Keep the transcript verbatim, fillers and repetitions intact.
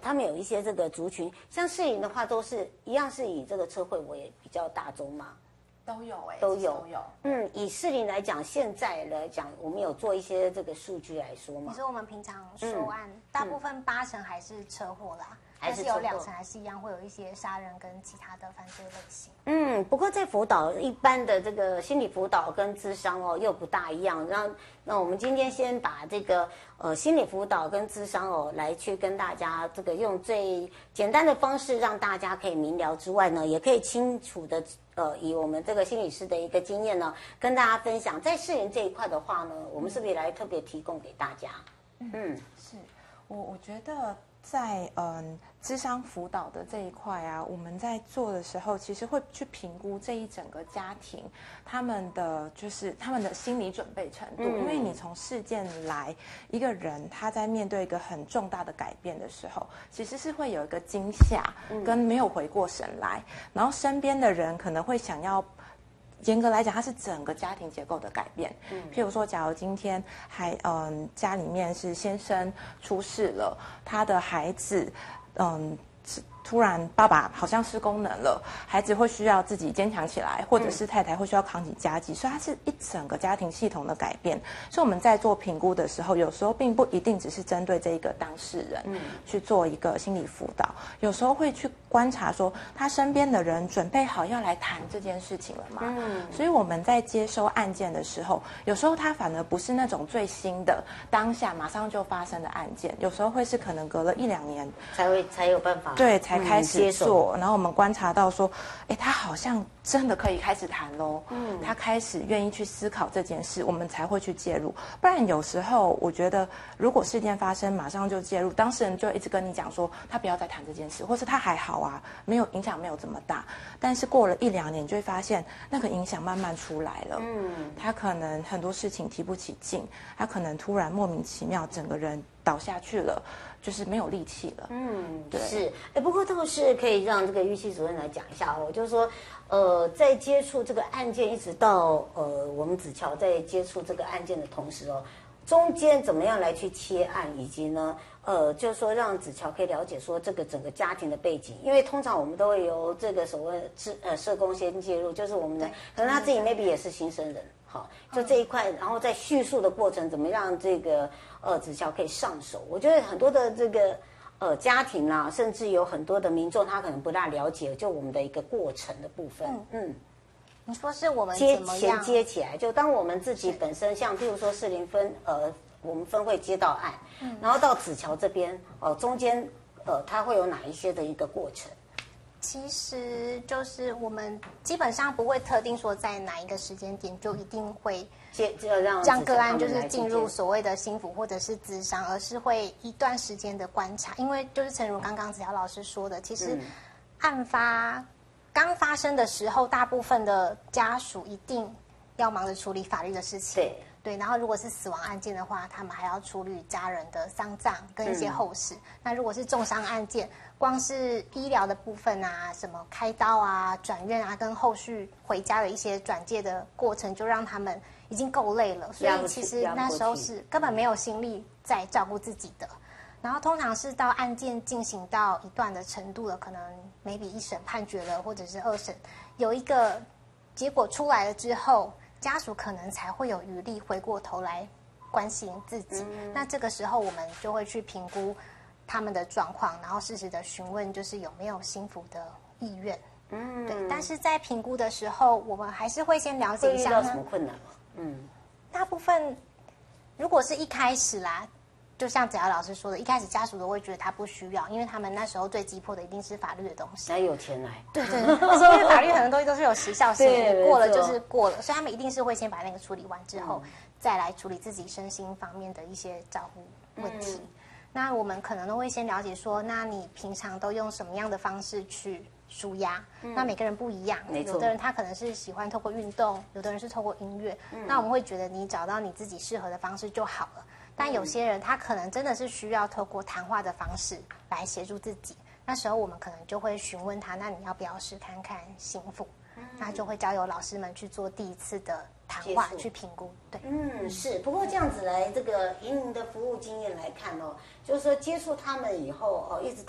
他们有一些这个族群，像士林的话，都是一样是以这个车会为比较大宗嘛。 都有哎、欸， 都有都有。 嗯，以士林来讲，现在来讲，我们有做一些这个数据来说嘛。 你说我们平常收案，嗯、大部分八成还是车祸啦。 还是有两成还是一样会有一些杀人跟其他的犯罪类型。 嗯，不过在辅导一般的这个心理辅导跟咨商哦又不大一样。那那我们今天先把这个呃心理辅导跟咨商哦来去跟大家这个用最简单的方式让大家可以明了之外呢，也可以清楚的呃以我们这个心理师的一个经验呢跟大家分享。在士林这一块的话呢，我们是不是也来特别提供给大家？ 嗯，是我我觉得。在嗯，諮商辅导的这一块啊，我们在做的时候，其实会去评估这一整个家庭他们的就是他们的心理准备程度。嗯、因为你从事件来，一个人他在面对一个很重大的改变的时候，其实是会有一个惊吓，跟没有回过神来，嗯、然后身边的人可能会想要。严格来讲，它是整个家庭结构的改变。嗯，譬如说，假如今天还嗯家里面是先生出事了，他的孩子嗯突然爸爸好像失功能了，孩子会需要自己坚强起来，或者是太太会需要扛起家计，所以它是一整个家庭系统的改变。所以我们在做评估的时候，有时候并不一定只是针对这一个当事人去做一个心理辅导，有时候会去观察说他身边的人准备好要来谈这件事情了吗？嗯，所以我们在接收案件的时候，有时候它反而不是那种最新的当下马上就发生的案件，有时候会是可能隔了一两年才会才有办法对才开始做，嗯、然后我们观察到说，哎，他好像真的可以开始谈喽，嗯，他开始愿意去思考这件事，我们才会去介入。不然有时候我觉得，如果事件发生马上就介入，当事人就一直跟你讲说，他不要再谈这件事，或是他还好啊，没有影响，没有这么大。但是过了一两年，你就会发现那个影响慢慢出来了，嗯，他可能很多事情提不起劲，他可能突然莫名其妙整个人倒下去了。就是没有力气了，嗯，对， 是，哎，不过倒是可以让这个玉溪主任来讲一下哦，就是说，呃，在接触这个案件，一直到呃，我们子乔在接触这个案件的同时哦，中间怎么样来去切案，以及呢，呃，就是说让子乔可以了解说这个整个家庭的背景，因为通常我们都会由这个所谓社呃社工先介入，就是我们的可能他自己 maybe 也是新生人。好，就这一块，然后在叙述的过程，怎么让这个呃子乔可以上手？我觉得很多的这个呃家庭啦、啊，甚至有很多的民众，他可能不大了解，就我们的一个过程的部分。嗯，嗯你说是我们接怎么样衔接起来？就当我们自己本身，像譬如说士林分呃，我们分会接到案，嗯、然后到子乔这边，哦、呃，中间呃，它会有哪一些的一个过程？ 其实就是我们基本上不会特定说在哪一个时间点就一定会接让让个案就是进入所谓的心辅或者是咨商，而是会一段时间的观察。因为就是诚如刚刚子乔老师说的，其实案发刚发生的时候，大部分的家属一定要忙着处理法律的事情。 对。 对，然后如果是死亡案件的话，他们还要处理家人的丧葬跟一些后事。嗯、那如果是重伤案件，光是医疗的部分啊，什么开刀啊、转院啊，跟后续回家的一些转介的过程，就让他们已经够累了。所以其实那时候是根本没有心力在照顾自己的。然后通常是到案件进行到一段的程度了，可能 maybe 一审判决了，或者是二审有一个结果出来了之后。家属可能才会有余力回过头来关心自己，嗯、那这个时候我们就会去评估他们的状况，然后适时的询问就是有没有心辅的意愿。嗯，对。但是在评估的时候，我们还是会先了解一下。 会遇到什么困难吗？嗯， 大部分如果是一开始啦。就像子乔老师说的，一开始家属都会觉得他不需要，因为他们那时候最急迫的一定是法律的东西。 还有钱来， 对对，因为法律很多东西都是有时效性，你过了就是过了，所以他们一定是会先把那个处理完之后，嗯、再来处理自己身心方面的一些照顾问题。嗯、那我们可能都会先了解说，那你平常都用什么样的方式去抒压？嗯、那每个人不一样，有的人他可能是喜欢透过运动，有的人是透过音乐。嗯、那我们会觉得你找到你自己适合的方式就好了。但有些人他可能真的是需要透过谈话的方式来协助自己，那时候我们可能就会询问他，那你要不要试看看心辅？嗯、那就会交由老师们去做第一次的谈话去评估。对， 嗯，是。不过这样子来，这个以您的服务经验来看哦，就是说接触他们以后哦，一直到